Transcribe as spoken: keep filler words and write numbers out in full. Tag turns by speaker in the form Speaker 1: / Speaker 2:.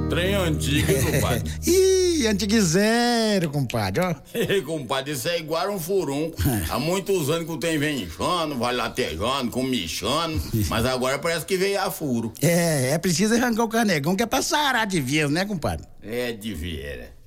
Speaker 1: Trem antigo, hein, compadre?
Speaker 2: Ih, antigo zero, compadre, ó.
Speaker 1: Ei, compadre, isso é igual um furunco. Há muitos anos que o trem vem inchando, vai latejando, comichando, mas agora parece que veio a furo.
Speaker 2: É, é preciso arrancar o canegão que é pra sarar de vez, né, compadre?
Speaker 1: É de veras.